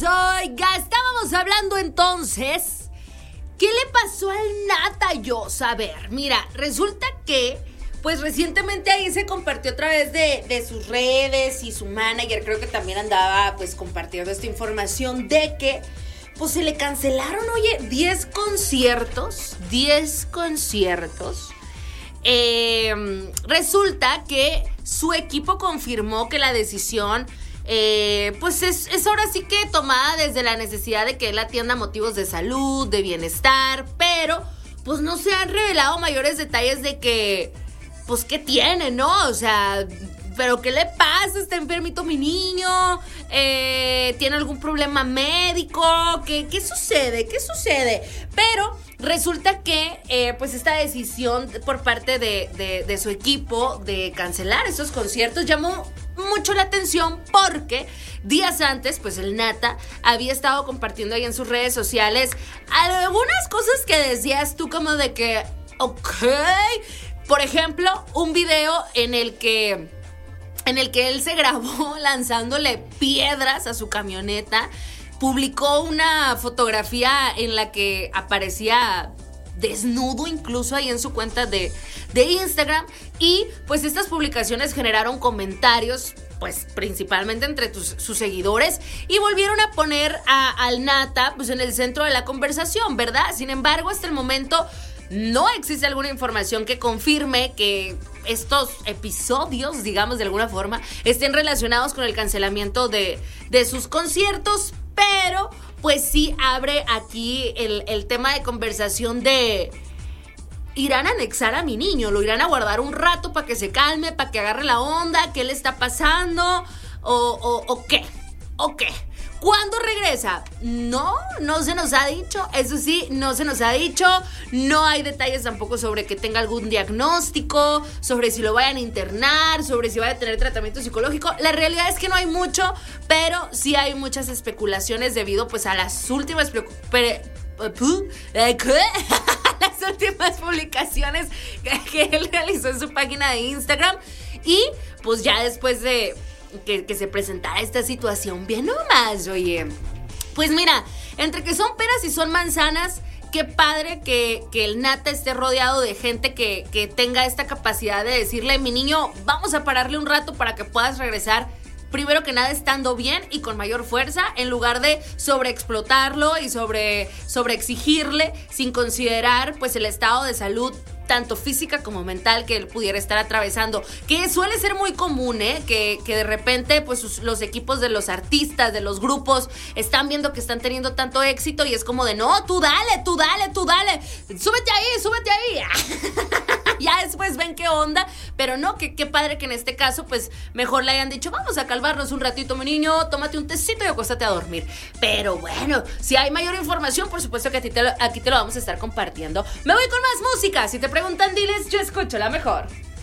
Oiga, estábamos hablando entonces. ¿Qué le pasó al Natayos? A ver, mira, resulta que pues recientemente ahí se compartió a través de sus redes y su manager creo que también andaba pues compartiendo esta información de que pues se le cancelaron, oye, 10 conciertos. Resulta que su equipo confirmó que la decisión pues es ahora sí que tomada desde la necesidad de que él atienda motivos de salud, de bienestar, pero pues no se han revelado mayores detalles de que pues qué tiene, ¿no? O sea, pero ¿qué le pasa? ¿Está enfermito mi niño? ¿Tiene algún problema médico? ¿Qué sucede? Pero resulta que pues esta decisión por parte de su equipo de cancelar esos conciertos llamó mucho la atención porque días antes pues el Nata había estado compartiendo ahí en sus redes sociales algunas cosas que decías tú como de que ok, por ejemplo un video en el que él se grabó lanzándole piedras a su camioneta. Publicó una fotografía en la que aparecía desnudo incluso ahí en su cuenta de Instagram. Y pues estas publicaciones generaron comentarios pues principalmente entre sus seguidores y volvieron a poner al Nata pues en el centro de la conversación, ¿verdad? Sin embargo, hasta el momento no existe alguna información que confirme que estos episodios, digamos de alguna forma, estén relacionados con el cancelamiento de sus conciertos, pero pues sí abre aquí el tema de conversación de irán a anexar a mi niño, lo irán a guardar un rato para que se calme, para que agarre la onda, qué le está pasando o qué. ¿Cuándo regresa? No se nos ha dicho, eso sí, no se nos ha dicho, no hay detalles tampoco sobre que tenga algún diagnóstico, sobre si lo vayan a internar, sobre si vaya a tener tratamiento psicológico. La realidad es que no hay mucho, pero sí hay muchas especulaciones debido pues a las últimas las últimas publicaciones que él realizó en su página de Instagram y pues ya después de que se presentara esta situación, bien nomás, oye. Pues mira, entre que son peras y son manzanas, qué padre que el Nata esté rodeado de gente que tenga esta capacidad de decirle, mi niño, vamos a pararle un rato para que puedas regresar, primero que nada estando bien y con mayor fuerza, en lugar de sobreexplotarlo y sobre exigirle sin considerar pues el estado de salud tanto física como mental que él pudiera estar atravesando, que suele ser muy común, que de repente pues los equipos de los artistas, de los grupos, están viendo que están teniendo tanto éxito y es como de, no, tú dale, súbete ahí. Ya después ven qué onda, pero no, qué padre que en este caso pues mejor le hayan dicho, vamos a calmarnos un ratito, mi niño, tómate un tecito y acuéstate a dormir. Pero bueno, si hay mayor información, por supuesto que aquí te lo vamos a estar compartiendo. Me voy con más música, si te preguntan, diles, yo escucho la mejor.